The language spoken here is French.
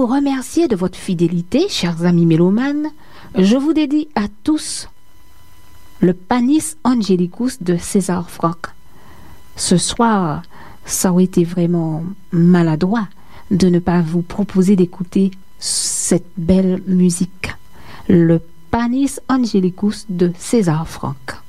vous remercier de votre fidélité, chers amis mélomanes, je vous dédie à tous le Panis Angelicus de César Franck. Ce soir, ça aurait été vraiment maladroit de ne pas vous proposer d'écouter cette belle musique, le Panis Angelicus de César Franck.